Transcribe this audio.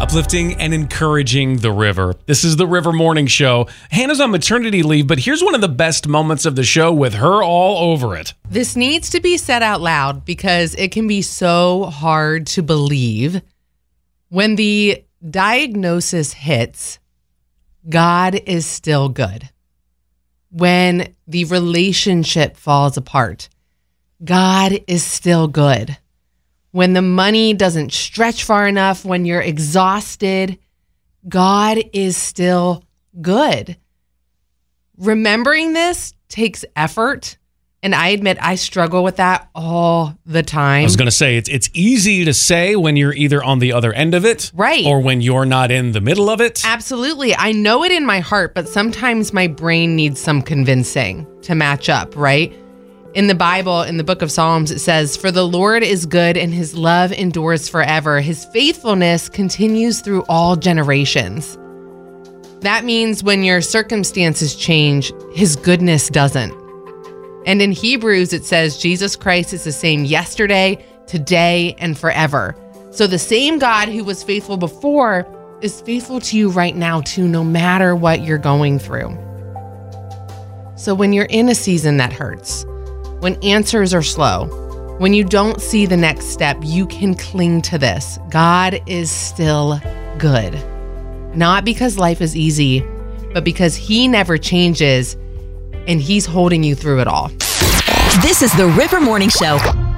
uplifting and encouraging the river. This is the River Morning Show. Hannah's on maternity leave, but here's one of the best moments of the show with her all over it. This needs to be said out loud because it can be so hard to believe. When the diagnosis hits, God is still good. When the relationship falls apart, God is still good. When the money doesn't stretch far enough, when you're exhausted, God is still good. Remembering this takes effort. And I admit I struggle with that all the time. I was going to say, it's easy to say when you're either on the other end of it. Right. Or when you're not in the middle of it. Absolutely. I know it in my heart, but sometimes my brain needs some convincing to match up, right? In the Bible, in the book of Psalms, it says, "For the Lord is good and his love endures forever. His faithfulness continues through all generations." That means when your circumstances change, his goodness doesn't. And in Hebrews, it says, Jesus Christ is the same yesterday, today, and forever. So the same God who was faithful before is faithful to you right now too, no matter what you're going through. So when you're in a season that hurts, when answers are slow, when you don't see the next step, you can cling to this. God is still good. Not because life is easy, but because he never changes and he's holding you through it all. This is the River Morning Show.